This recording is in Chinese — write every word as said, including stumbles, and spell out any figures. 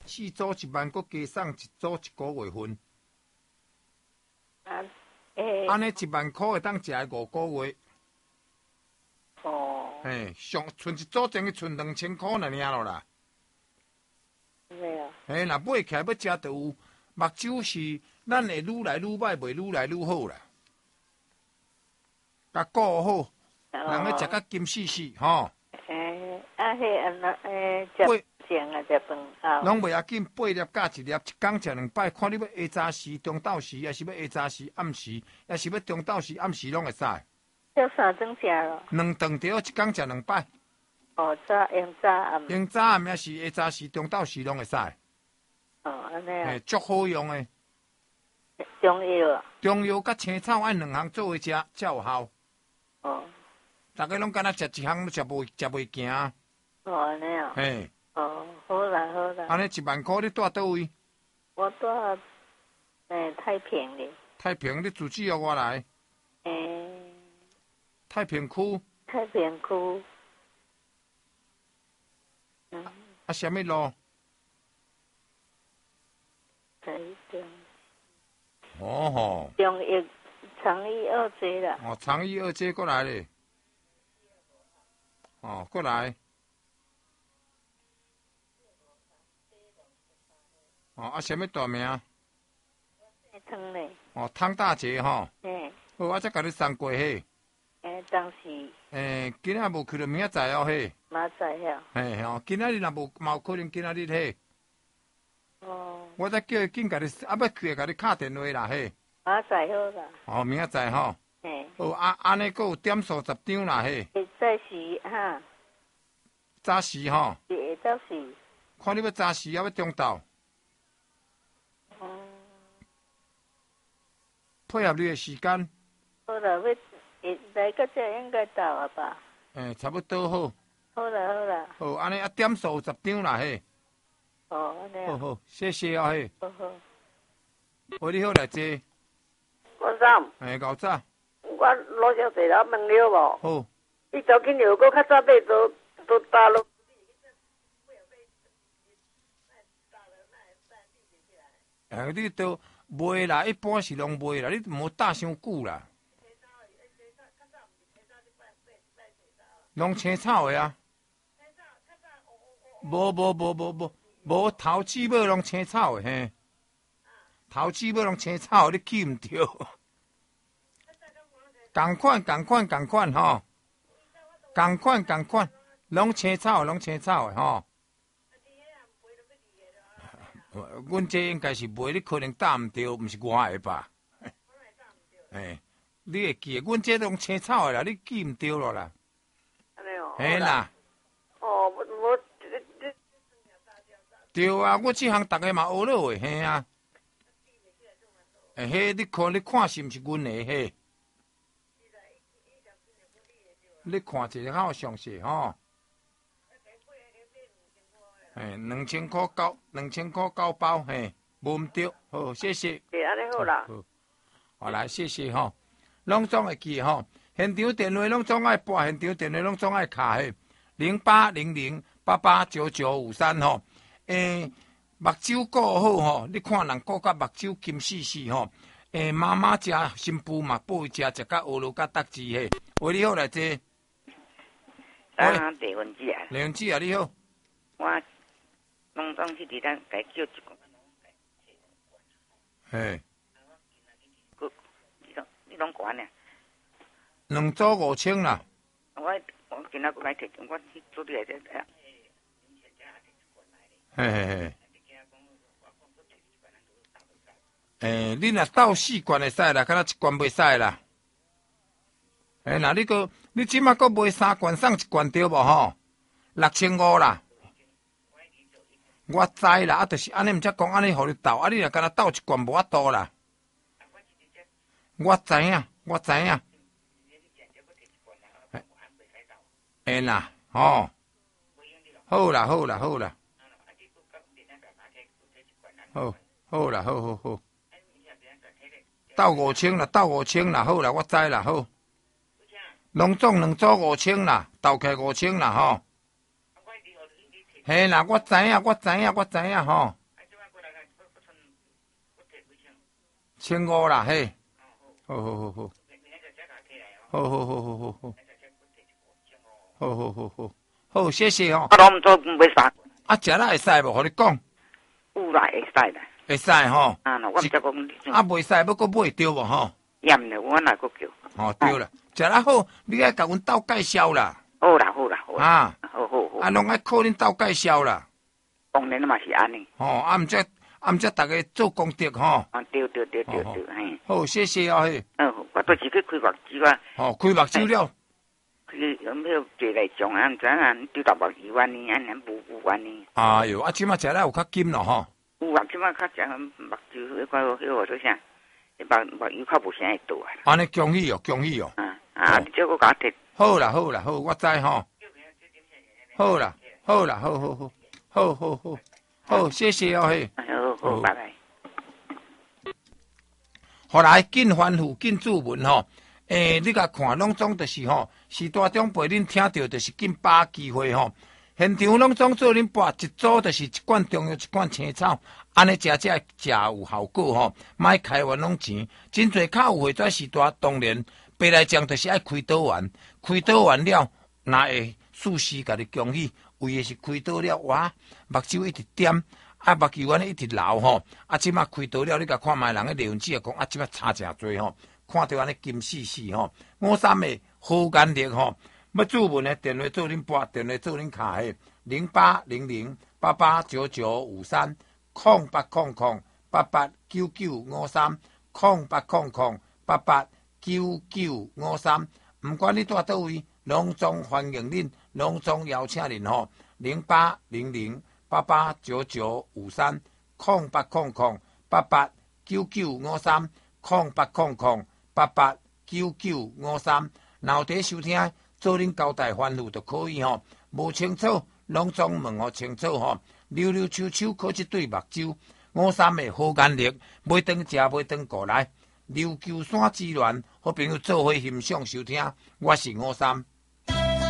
四组一万，搁加送一组一个月份。 啊，诶。 安尼一万块会当食五个月。 哦。 嘿，上存一组等于存两千块了，尔咯啦。 对啊。 嘿，若买起来要食就有目睭是咱会愈来愈歹，袂愈来愈好啦。甲顾好，人咧食甲金死死吼。 诶，啊，迄安那诶，食正啊，食饭后。 拢袂要紧，八粒加一粒，一工食两摆，看你要下早时、中昼时，还是要下早时、暗时，还是要中昼时、暗时拢会使。 要三顿食咯。 两顿着，一工食两摆。 哦，早用早暗。 用早暗也是下早时、中昼时拢会使。 哦，安尼啊。 嘿，足好用诶。 中药啊。 中药甲青草按两项做伙食，才有效。 哦。 大家拢敢若食一项，食袂食袂行。 哦，安尼啊。 嘿。 哦，好啦好啦。 安尼一万块，你住倒位？ 我住诶太平哩。 太平，你住址由我来。 诶。 太平区。 太平区。嗯。 啊，什么路？ 台中。 哦吼。 中医长医二街啦。 哦，长医二街过来咧。哦，过来。哦，啊，什么大名？ 汤咧。哦， 汤大姐吼。 嘿。 好，我再甲你送过去。 诶，当时。 诶，今仔无去就明仔载哦，嘿。 明仔载哦。 嘿吼，今仔日若无，嘛有可能今仔日嘿。 哦。 我再叫伊紧甲你，啊要去甲你敲电话啦，嘿。 明仔载好啦。 哦，明仔载吼。 嘿。 好，啊，安尼佫有点数十张啦，嘿。 早时哈。 早时吼。 是下昼时。 看你要早时，还要中昼。 哦。 配合你的时间。 好啦，要来到这应该到啊吧？ 诶，差不多好。 好啦好啦。 好，安尼啊，点数有十张啦，嘿。 哦，安尼。 好好，谢谢啊，嘿。 好好。 喂，你好来坐。 我三。 诶，牛早。 我罗小姐了问了无？ 好。 伊早紧又搁较早买都都大陆。 诶，你都卖啦，一般是拢卖啦，你莫搭伤久啦。拢青草的啊。无无无无无无头姊妹拢青草的嘿。头姊妹拢青草，你去毋对。同款同款同款吼。同款同款，拢青草拢青草的吼。阮这应该是卖，你可能搭毋着，毋是我的吧？诶，你会记？阮这拢青草的啦，你记毋着咯啦。嘿啦。 哦，我我对啊，我这项大家嘛学落的，嘿啊。诶，嘿，你看，你看是毋是阮的嘿？你看一下较有详细吼。诶，两千块九，两千块九包，嘿，无毋对，好，谢谢。 是安尼好啦。 好，好来，谢谢吼。拢总会记吼，现场电话拢总爱拨，现场电话拢总爱卡嘿，零八零零八八九九五三吼。诶，目睭顾好吼，你看人顾甲目睭金死死吼。诶，妈妈食，新妇嘛补伊食，食甲学路甲得志嘿。喂，你好来坐。 啊，地文子啊。 地文子啊，你好。 我拢总是伫咱该叫一个。 嘿。 佮你拢你拢管呢？ 两组五千啦。 我我今仔佮来摕，我去做啲来睇下。 嘿嘿嘿。诶，你若斗四罐会使啦，敢若一罐袂使啦。诶，那你个你即马阁卖三罐送一罐对无吼？六千五啦。我知啦，啊，就是安尼，毋则讲安尼，互你斗，啊，你若敢若斗一罐无法度啦。我知影，我知影。诶啦，吼，好啦，好啦，好啦。好，好啦，好好好。斗五千啦，斗五千啦，好啦，我知啦，好。拢总两组五千啦，斗起五千啦，吼。 嘿啦，我知影，我知影，我知影吼。千五啦，嘿。好好好好。好好好好好好。好好好好。好，谢谢哦。 啊，拢做袂啥。 啊，食啦会使无？互你讲。 有啦，会使啦。 会使吼。 啊，我毋知讲。 啊，袂使，要搁买对无吼？ 盐了，我哪个叫？ 哦，对啦，食啦好，你爱甲阮斗介绍啦。 好啦，好啦，好啦。 啊， 好好好。 啊，拢爱靠恁斗介绍啦。 当然嘛是安尼。 哦，啊，毋则啊，毋则大家做功德吼。 啊，对对对对对，嘿。 好，谢谢哦，嘿。 嗯，我都是去开目睭啊。 哦，开目睭了。 去有没有坐来种啊？毋知影丢到目睭安尼，安尼无无安尼。 哎哟，啊，即马食了有较金咯吼。 有啊，即马较食目睭，迄块迄个做啥？目目睭较无啥会倒啊。 安尼恭喜哦，恭喜哦。 啊啊，你这个甲我摕。好啦，好啦，好，我知吼。好啦，好啦，好好好，好好好，好，谢谢哦，嘿。 好好，拜拜。 后来紧吩咐紧注文吼，诶，你甲看拢总就是吼，时代中陪恁听到就是紧把握机会吼。现场拢总做恁拔一组就是一罐中药一罐青草，安尼食食食有效果吼，莫开完拢钱。真侪较有会做时代，当然白来讲就是爱开刀完，开刀完了，若会事事甲你恭喜，为的是开刀了哇，目睭一直点。啊，目睭安尼一直流吼，啊，即马开刀了，你甲看卖人个留言纸讲啊，即马差诚多吼，看到安尼金死死吼，五三个好眼力吼，要注文的电话做恁拨，电话做恁卡的零八零零八八九九五三空八空空八八九九五三空八空空八八九九五三，毋管你住倒位，拢总欢迎恁，拢总邀请恁吼，零八零零。八八九九五三空八空空八八九九五三空八空空八八九九五三，然后伫收听做恁交代吩咐就可以吼。无清楚，拢总问我清楚吼。溜溜秋秋靠一对目睭，五三的好眼力，买顿食买顿过来。琉球山之恋，好朋友做伙欣赏收听，我是五三。